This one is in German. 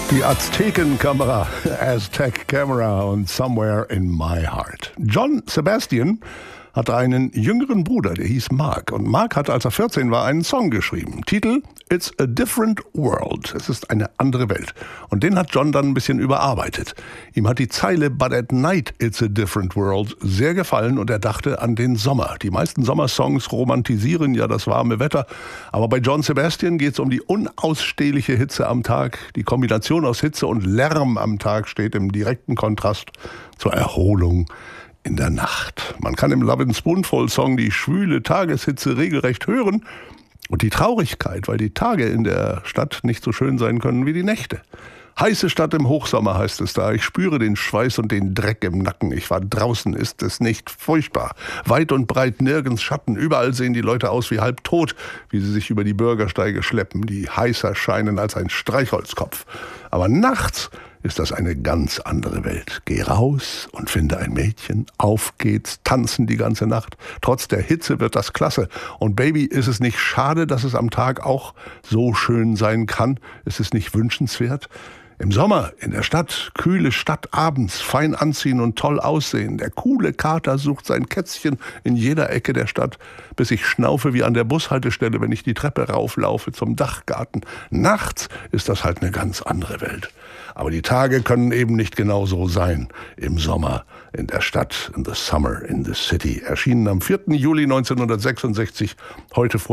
Die Aztekenkamera, Aztec Camera und Somewhere in My Heart. John Sebastian hatte einen jüngeren Bruder, der hieß Mark. Und Mark hat, als er 14 war, einen Song geschrieben. Titel It's a Different World. Es ist eine andere Welt. Und den hat John dann ein bisschen überarbeitet. Ihm hat die Zeile But at night it's a different world sehr gefallen und er dachte an den Sommer. Die meisten Sommersongs romantisieren ja das warme Wetter. Aber bei John Sebastian geht es um die unausstehliche Hitze am Tag. Die Kombination aus Hitze und Lärm am Tag steht im direkten Kontrast zur Erholung in der Nacht. Man kann im Lovin' Spoonful Song die schwüle Tageshitze regelrecht hören und die Traurigkeit, weil die Tage in der Stadt nicht so schön sein können wie die Nächte. Heiße Stadt im Hochsommer heißt es da. Ich spüre den Schweiß und den Dreck im Nacken. Ich war draußen, ist es nicht furchtbar. Weit und breit nirgends Schatten. Überall sehen die Leute aus wie halb tot, wie sie sich über die Bürgersteige schleppen, die heißer scheinen als ein Streichholzkopf. Aber nachts ist das eine ganz andere Welt. Geh raus und finde ein Mädchen. Auf geht's, tanzen die ganze Nacht. Trotz der Hitze wird das klasse. Und Baby, ist es nicht schade, dass es am Tag auch so schön sein kann? Ist es nicht wünschenswert? Im Sommer in der Stadt, kühle Stadt abends, fein anziehen und toll aussehen. Der coole Kater sucht sein Kätzchen in jeder Ecke der Stadt, bis ich schnaufe wie an der Bushaltestelle, wenn ich die Treppe rauflaufe zum Dachgarten. Nachts ist das halt eine ganz andere Welt. Aber die Tage können eben nicht genau so sein. Im Sommer in der Stadt, in the summer in the city. Erschienen am 4. Juli 1966, heute vor